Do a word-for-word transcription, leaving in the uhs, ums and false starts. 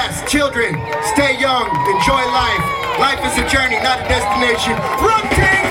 Dads, children, stay young, enjoy life. Life is a journey, not a destination. Run, team!